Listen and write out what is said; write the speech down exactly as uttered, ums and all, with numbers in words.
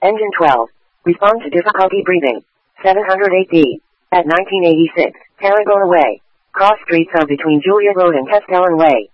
Engine twelve. Respond to difficulty breathing. seven oh eight D. At nineteen eighty-six, Tarragona Way. Cross streets are between Julia Road and Castellan Way.